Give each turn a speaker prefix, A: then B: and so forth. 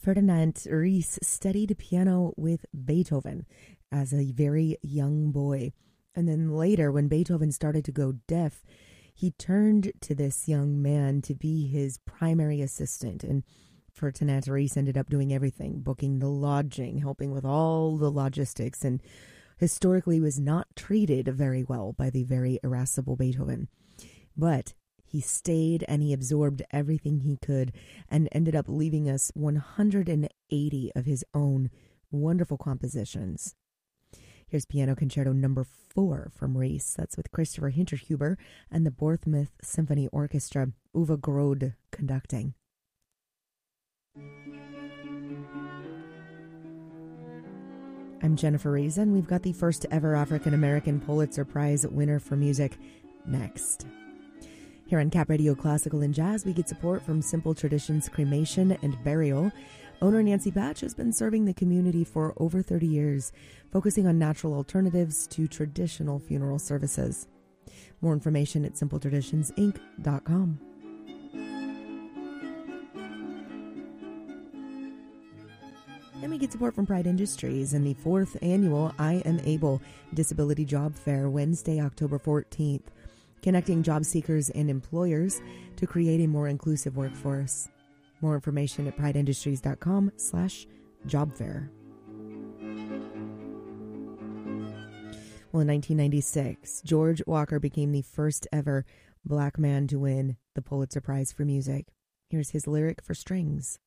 A: Ferdinand Ries studied piano with Beethoven as a very young boy. And then later, when Beethoven started to go deaf, he turned to this young man to be his primary assistant. And Ferdinand Ries ended up doing everything, booking the lodging, helping with all the logistics, and historically was not treated very well by the very irascible Beethoven. But he stayed and he absorbed everything he could and ended up leaving us 180 of his own wonderful compositions. Here's Piano Concerto number 4 from Ries. That's with Christopher Hinterhuber and the Bournemouth Symphony Orchestra, Uwe Grode conducting. I'm Jennifer Reza, and we've got the first ever African-American Pulitzer Prize winner for music next. Here on Cap Radio Classical and Jazz, we get support from Simple Traditions Cremation and Burial. Owner Nancy Batch has been serving the community for over 30 years, focusing on natural alternatives to traditional funeral services. More information at simpletraditionsinc.com. And we get support from Pride Industries and the 4th annual I Am Able Disability Job Fair, Wednesday, October 14th, connecting job seekers and employers to create a more inclusive workforce. More information at prideindustries.com/jobfair. Well, in 1996, George Walker became the first ever Black man to win the Pulitzer Prize for music. Here's his lyric for strings.